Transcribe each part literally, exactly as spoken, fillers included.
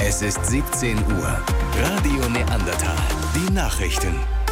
Es ist siebzehn Uhr. Radio Neandertal. Die Nachrichten.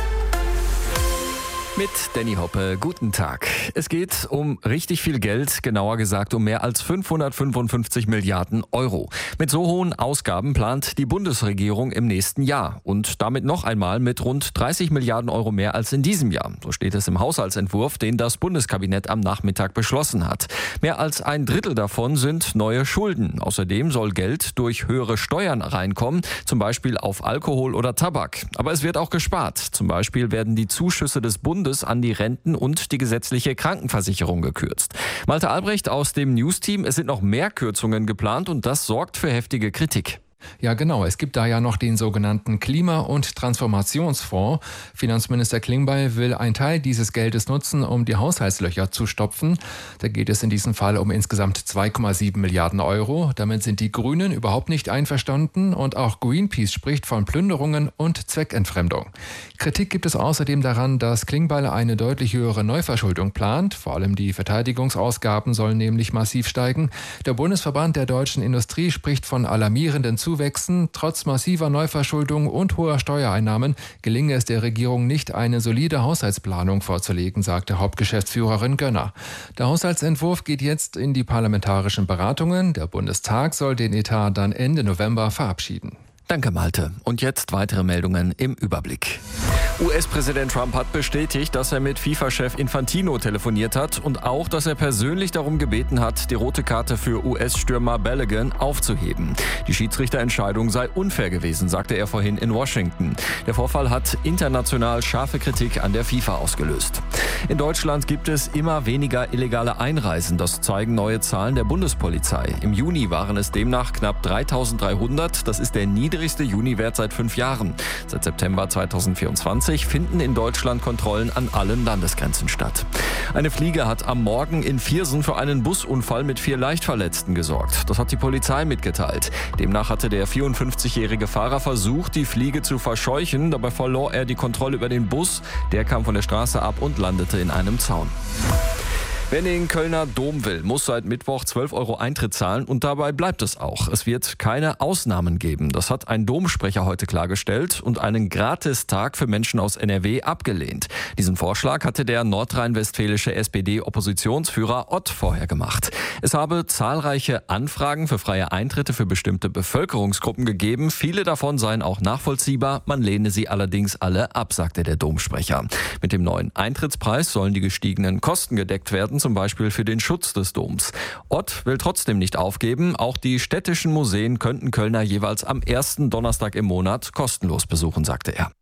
Mit Danny Hoppe, guten Tag. Es geht um richtig viel Geld, genauer gesagt um mehr als fünfhundertfünfundfünfzig Milliarden Euro. Mit so hohen Ausgaben plant die Bundesregierung im nächsten Jahr und damit noch einmal mit rund dreißig Milliarden Euro mehr als in diesem Jahr. So steht es im Haushaltsentwurf, den das Bundeskabinett am Nachmittag beschlossen hat. Mehr als ein Drittel davon sind neue Schulden. Außerdem soll Geld durch höhere Steuern reinkommen, zum Beispiel auf Alkohol oder Tabak. Aber es wird auch gespart. Zum Beispiel werden die Zuschüsse des Bundes an die Renten und die gesetzliche Krankenversicherung gekürzt. Malte Albrecht aus dem News-Team, es sind noch mehr Kürzungen geplant und das sorgt für heftige Kritik. Ja, genau. Es gibt da ja noch den sogenannten Klima- und Transformationsfonds. Finanzminister Klingbeil will einen Teil dieses Geldes nutzen, um die Haushaltslöcher zu stopfen. Da geht es in diesem Fall um insgesamt zwei Komma sieben Milliarden Euro. Damit sind die Grünen überhaupt nicht einverstanden und auch Greenpeace spricht von Plünderungen und Zweckentfremdung. Kritik gibt es außerdem daran, dass Klingbeil eine deutlich höhere Neuverschuldung plant. Vor allem die Verteidigungsausgaben sollen nämlich massiv steigen. Der Bundesverband der deutschen Industrie spricht von alarmierenden Zuwächsen. Trotz massiver Neuverschuldung und hoher Steuereinnahmen gelinge es der Regierung nicht, eine solide Haushaltsplanung vorzulegen, sagte Hauptgeschäftsführerin Gönner. Der Haushaltsentwurf geht jetzt in die parlamentarischen Beratungen. Der Bundestag soll den Etat dann Ende November verabschieden. Danke, Malte. Und jetzt weitere Meldungen im Überblick. U S-Präsident Trump hat bestätigt, dass er mit FIFA-Chef Infantino telefoniert hat und auch, dass er persönlich darum gebeten hat, die rote Karte für U S-Stürmer Balogun aufzuheben. Die Schiedsrichterentscheidung sei unfair gewesen, sagte er vorhin in Washington. Der Vorfall hat international scharfe Kritik an der FIFA ausgelöst. In Deutschland gibt es immer weniger illegale Einreisen. Das zeigen neue Zahlen der Bundespolizei. Im Juni waren es demnach knapp dreitausenddreihundert. Das ist der niedrigste Juniwert seit fünf Jahren. Seit September zweitausendvierundzwanzig finden in Deutschland Kontrollen an allen Landesgrenzen statt. Eine Fliege hat am Morgen in Viersen für einen Busunfall mit vier Leichtverletzten gesorgt. Das hat die Polizei mitgeteilt. Demnach hatte der vierundfünfzigjährige Fahrer versucht, die Fliege zu verscheuchen. Dabei verlor er die Kontrolle über den Bus. Der kam von der Straße ab und landete in einem Zaun. Wer in den Kölner Dom will, muss seit Mittwoch zwölf Euro Eintritt zahlen und dabei bleibt es auch. Es wird keine Ausnahmen geben. Das hat ein Domsprecher heute klargestellt und einen Gratistag für Menschen aus N R W abgelehnt. Diesen Vorschlag hatte der nordrhein-westfälische S P D-Oppositionsführer Ott vorher gemacht. Es habe zahlreiche Anfragen für freie Eintritte für bestimmte Bevölkerungsgruppen gegeben. Viele davon seien auch nachvollziehbar. Man lehne sie allerdings alle ab, sagte der Domsprecher. Mit dem neuen Eintrittspreis sollen die gestiegenen Kosten gedeckt werden, zum Beispiel für den Schutz des Doms. Ott will trotzdem nicht aufgeben. Auch die städtischen Museen könnten Kölner jeweils am ersten Donnerstag im Monat kostenlos besuchen, sagte er.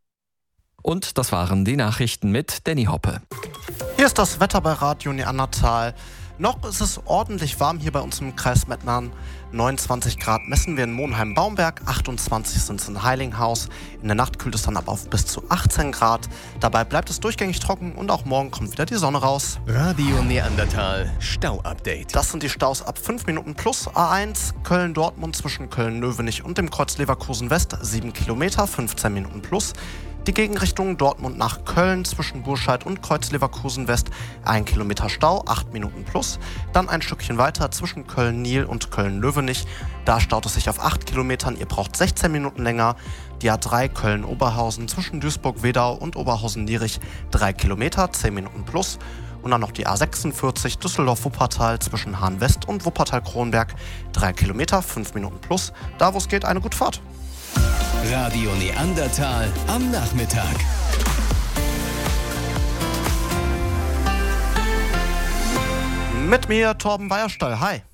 Und das waren die Nachrichten mit Danny Hoppe. Hier ist das Wetter bei Radio Neandertal. Noch ist es ordentlich warm hier bei uns im Kreis Mettmann. neunundzwanzig Grad messen wir in Monheim-Baumberg, achtundzwanzig sind es in Heilinghaus. In der Nacht kühlt es dann ab auf bis zu achtzehn Grad. Dabei bleibt es durchgängig trocken und auch morgen kommt wieder die Sonne raus. Radio Neandertal Stau-Update. Das sind die Staus ab fünf Minuten plus. A eins Köln-Dortmund zwischen Köln-Növenich und dem Kreuz Leverkusen West sieben Kilometer, fünfzehn Minuten plus. Die Gegenrichtung Dortmund nach Köln zwischen Burscheid und Kreuz Leverkusen West ein Kilometer Stau, acht Minuten plus. Dann ein Stückchen weiter zwischen Köln-Nil und Köln-Löwenich. Da staut es sich auf acht Kilometern, ihr braucht sechzehn Minuten länger. Die A drei Köln-Oberhausen zwischen Duisburg-Wedau und Oberhausen-Lierich drei Kilometer, zehn Minuten plus. Und dann noch die A sechsundvierzig Düsseldorf-Wuppertal zwischen Hahn-West und Wuppertal-Kronberg drei Kilometer, fünf Minuten plus. Da wo es geht, eine gute Fahrt. Radio Neandertal am Nachmittag. Mit mir Torben Weierstall. Hi.